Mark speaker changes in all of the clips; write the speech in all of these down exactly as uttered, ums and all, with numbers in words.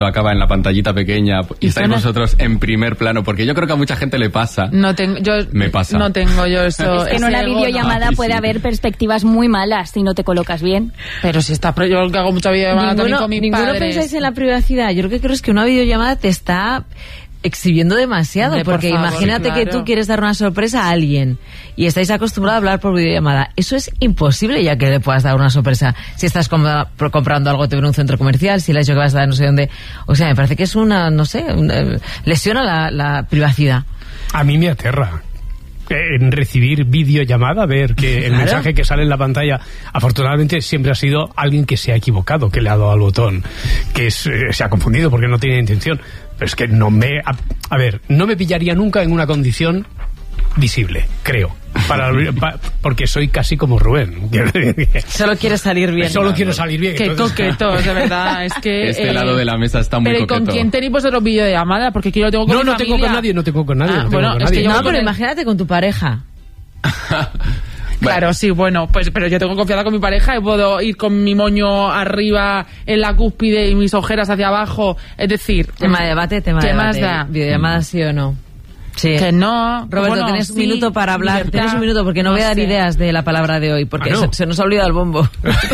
Speaker 1: acaba en la pantallita pequeña y,
Speaker 2: ¿Y
Speaker 1: estáis
Speaker 2: suena?
Speaker 1: vosotros en primer plano, porque yo creo que a mucha gente le pasa.
Speaker 2: No tengo, yo
Speaker 1: Me pasa.
Speaker 2: no tengo yo eso.
Speaker 3: Es que en
Speaker 2: ese
Speaker 3: una
Speaker 2: ego,
Speaker 3: videollamada
Speaker 1: no.
Speaker 3: puede
Speaker 1: Sí.
Speaker 3: haber perspectivas muy malas si no te colocas bien.
Speaker 2: Pero si está, pero yo que hago mucha videollamada también
Speaker 4: Ninguno,
Speaker 2: con mis
Speaker 4: ninguno
Speaker 2: padres.
Speaker 4: pensáis en la privacidad. Yo lo que creo es que una videollamada te está exhibiendo demasiado,
Speaker 2: Hombre, por
Speaker 4: porque
Speaker 2: favor,
Speaker 4: imagínate
Speaker 2: claro.
Speaker 4: que tú quieres dar una sorpresa a alguien y estáis acostumbrados a hablar por videollamada. Eso es imposible ya que le puedas dar una sorpresa. Si estás com- comprando algo te en un centro comercial, si le has dicho que vas a dar no sé dónde. O sea, me parece que es una, no sé, una, lesiona la, la privacidad.
Speaker 5: A mí me aterra en recibir videollamada, ver que el
Speaker 4: Claro.
Speaker 5: mensaje que sale en la pantalla, afortunadamente siempre ha sido alguien que se ha equivocado, que le ha dado al botón, que es, eh, se ha confundido porque no tenía intención. Pero es que no me... A, a ver, no me pillaría nunca en una condición visible, creo. Para, pa, porque soy casi como Rubén.
Speaker 4: Solo quieres salir bien.
Speaker 5: Solo quiero salir bien.
Speaker 2: Qué
Speaker 5: entonces-
Speaker 2: coquetos, de verdad. Es que.
Speaker 1: Este
Speaker 2: eh,
Speaker 1: lado de la mesa está muy
Speaker 2: Pero ¿y
Speaker 1: coqueto.
Speaker 2: con quién tenéis vosotros videollamada? Porque aquí lo tengo con
Speaker 5: No,
Speaker 2: mi
Speaker 5: no tengo
Speaker 2: familia.
Speaker 5: con nadie, no tengo con nadie.
Speaker 2: Ah,
Speaker 5: no tengo
Speaker 2: bueno,
Speaker 5: con
Speaker 2: es que
Speaker 5: nadie.
Speaker 2: yo-
Speaker 4: No,
Speaker 2: con
Speaker 4: pero
Speaker 2: el-
Speaker 4: imagínate con tu pareja.
Speaker 2: Claro, sí, bueno, pues pero yo tengo confianza con mi pareja y puedo ir con mi moño arriba en la cúspide y mis ojeras hacia abajo. Es decir,
Speaker 4: Tema de debate, tema
Speaker 2: ¿qué
Speaker 4: de
Speaker 2: más
Speaker 4: debate.
Speaker 2: da?
Speaker 4: Videollamada sí o no. Sí.
Speaker 2: Que no.
Speaker 4: Roberto,
Speaker 2: Bueno,
Speaker 4: tienes un
Speaker 2: sí,
Speaker 4: minuto para hablar.
Speaker 2: libertad,
Speaker 4: Tienes un minuto porque no, voy a dar
Speaker 2: sé.
Speaker 4: ideas de la palabra de hoy, porque
Speaker 5: Ah, ¿no?
Speaker 4: se, se nos ha olvidado el bombo.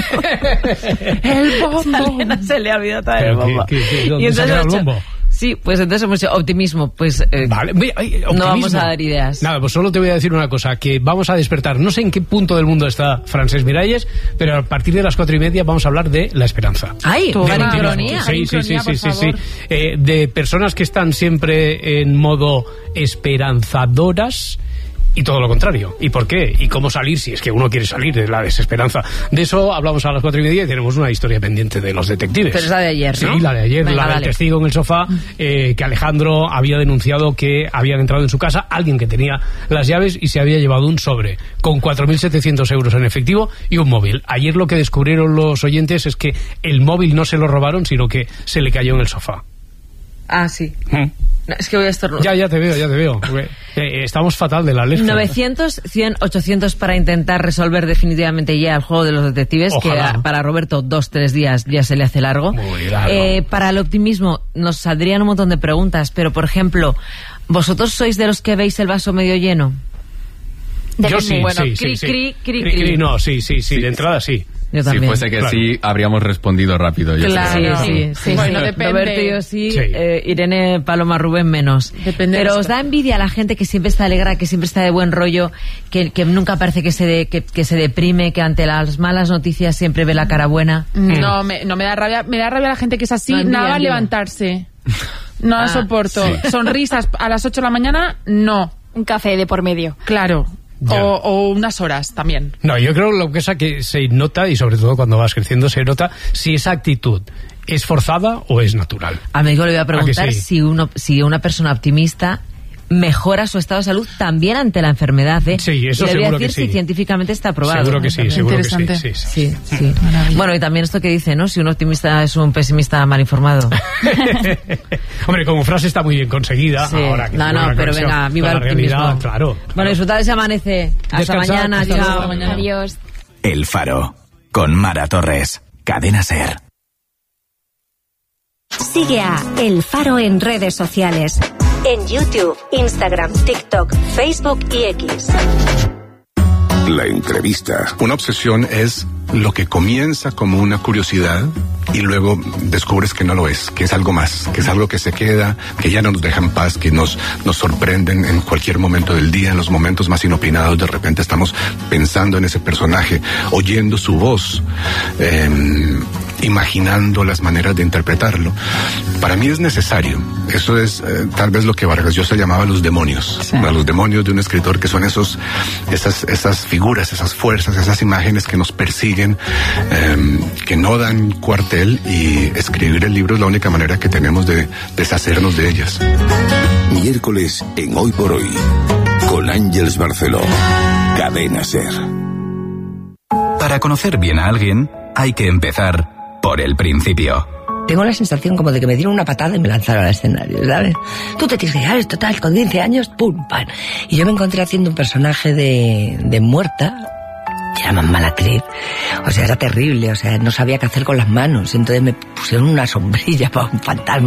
Speaker 2: El bombo.
Speaker 4: A Elena se le ha olvidado traer el
Speaker 5: Pero
Speaker 4: bombo.
Speaker 5: ¿qué- qué- qué- dónde
Speaker 4: Y
Speaker 5: se ha
Speaker 4: entonces
Speaker 5: quedado el
Speaker 4: hemos hecho-
Speaker 5: bombo?
Speaker 4: Sí, pues entonces hemos hecho optimismo. Pues eh,
Speaker 5: Vale, ve, ay, optimismo.
Speaker 4: no vamos a dar ideas.
Speaker 5: Nada, pues solo te voy a decir una cosa, que vamos a despertar. No sé en qué punto del mundo está Francesc Miralles, pero a partir de las cuatro y media vamos a hablar de la esperanza.
Speaker 4: ¡Ay!
Speaker 2: Tú,
Speaker 4: ¡Qué
Speaker 2: Ana,
Speaker 5: Optimismo.
Speaker 4: ironía!
Speaker 5: Sí, sí, sí,
Speaker 2: Sincronía,
Speaker 5: sí,
Speaker 2: por
Speaker 5: sí, sí.
Speaker 2: favor.
Speaker 5: Eh, de personas que están siempre en modo esperanzadoras y todo lo contrario. ¿Y por qué? ¿Y cómo salir si es que uno quiere salir de la desesperanza? De eso hablamos a las cuatro y media y tenemos una historia pendiente de los detectives.
Speaker 4: Pero es la de ayer, ¿no?
Speaker 5: Sí, la de ayer,
Speaker 4: Venga,
Speaker 5: la del
Speaker 4: dale.
Speaker 5: testigo en el sofá, eh, que Alejandro había denunciado que habían entrado en su casa alguien que tenía las llaves y se había llevado un sobre con cuatro mil setecientos euros en efectivo y un móvil. Ayer lo que descubrieron los oyentes es que el móvil no se lo robaron, sino que se le cayó en el sofá.
Speaker 4: Ah, sí.
Speaker 5: ¿Mm?
Speaker 4: No, es que voy a estornudar.
Speaker 5: Ya, ya te veo, ya te veo. Eh, eh, estamos fatal de la alergia.
Speaker 4: novecientos, cien, ochocientos para intentar resolver definitivamente ya el juego de los detectives,
Speaker 5: Ojalá.
Speaker 4: que a- para Roberto dos, tres días ya se le hace largo.
Speaker 5: Muy largo.
Speaker 4: Eh, para el optimismo nos saldrían un montón de preguntas, pero por ejemplo, ¿vosotros sois de los que veis el vaso medio lleno?
Speaker 5: Yo sí,
Speaker 4: Bueno,
Speaker 5: sí,
Speaker 4: cri,
Speaker 5: sí,
Speaker 4: cri,
Speaker 5: sí.
Speaker 4: cri, cri.
Speaker 5: No, sí, sí, sí, de entrada sí.
Speaker 4: Yo
Speaker 1: Si
Speaker 4: también.
Speaker 1: fuese que
Speaker 5: Claro.
Speaker 1: sí, habríamos respondido rápido. Yo
Speaker 4: Claro,
Speaker 1: creo.
Speaker 4: sí, sí.
Speaker 2: Bueno,
Speaker 4: sí.
Speaker 2: depende.
Speaker 4: Roberto y yo sí,
Speaker 5: Sí.
Speaker 4: eh, Irene, Paloma, Rubén menos.
Speaker 2: Depende
Speaker 4: Pero
Speaker 2: de
Speaker 4: os
Speaker 2: esto.
Speaker 4: da envidia a la gente que siempre está alegra, que siempre está de buen rollo, que, que nunca parece que se, de- que, que se deprime, que ante las malas noticias siempre ve la cara buena.
Speaker 2: No, me, no me da rabia. Me da rabia la gente que es así,
Speaker 4: No, envidia,
Speaker 2: nada más
Speaker 4: envidia.
Speaker 2: levantarse. No
Speaker 4: Ah,
Speaker 2: la soporto.
Speaker 1: sí.
Speaker 2: Sonrisas a las ocho de la mañana, no.
Speaker 3: Un café de por medio.
Speaker 2: Claro.
Speaker 5: Ya.
Speaker 2: O, o unas horas también.
Speaker 5: No, yo creo lo que es que se nota, y sobre todo cuando vas creciendo, se nota si esa actitud es forzada o es natural.
Speaker 4: Amigo, le voy a preguntar
Speaker 5: ¿A que sí?
Speaker 4: si, uno, si una persona optimista mejora su estado de salud también ante la enfermedad, ¿eh?
Speaker 5: Sí, eso
Speaker 4: y le voy a
Speaker 5: seguro que
Speaker 4: decir
Speaker 5: sí.
Speaker 4: si científicamente está probado.
Speaker 5: Seguro que sí, seguro que sí.
Speaker 2: Interesante.
Speaker 5: sí, sí.
Speaker 4: Sí, sí. Bueno, y también esto que dice, ¿no? Si un optimista es un pesimista mal informado.
Speaker 5: Hombre, como frase está muy bien conseguida.
Speaker 4: Sí.
Speaker 5: Ahora que
Speaker 4: No,
Speaker 5: tengo
Speaker 4: no,
Speaker 5: una
Speaker 4: pero
Speaker 5: conexión
Speaker 4: venga, viva
Speaker 5: con
Speaker 4: el
Speaker 5: la realidad,
Speaker 4: optimismo.
Speaker 5: claro.
Speaker 4: Bueno,
Speaker 5: claro.
Speaker 4: disfrutad de ese amanece. Hasta
Speaker 5: Descansad,
Speaker 4: mañana,
Speaker 5: hasta
Speaker 4: chao.
Speaker 5: luego.
Speaker 2: Mañana.
Speaker 3: Adiós.
Speaker 6: El Faro, con Mara Torres. Cadena SER.
Speaker 7: Sigue a El Faro en redes sociales. En YouTube, Instagram, TikTok, Facebook y X.
Speaker 8: La entrevista. Una obsesión es lo que comienza como una curiosidad y luego descubres que no lo es, que es algo más, que es algo que se queda, que ya no nos deja en paz, que nos, nos sorprenden en cualquier momento del día, en los momentos más inopinados. De repente estamos pensando en ese personaje, oyendo su voz, eh, imaginando las maneras de interpretarlo. Para mí es necesario. Eso es eh, tal vez lo que Vargas Llosa llamaba los demonios.
Speaker 4: Sí.
Speaker 8: A los demonios de un escritor, que son esos, esas, esas figuras, esas fuerzas, esas imágenes que nos persiguen, eh, que no dan cuartel, y escribir el libro es la única manera que tenemos de deshacernos de ellas.
Speaker 6: Miércoles en Hoy por Hoy, con Ángeles Barceló. Cadena SER. Para conocer bien a alguien, hay que empezar por el principio.
Speaker 9: Tengo la sensación como de que me dieron una patada y me lanzaron al escenario, ¿sabes? Tú te tienes que llegar, es total, con quince años, pum, pan. Y yo me encontré haciendo un personaje de, de muerta, era más mala actriz. O sea, era terrible, o sea, no sabía qué hacer con las manos. Entonces me pusieron una sombrilla para un fantasma.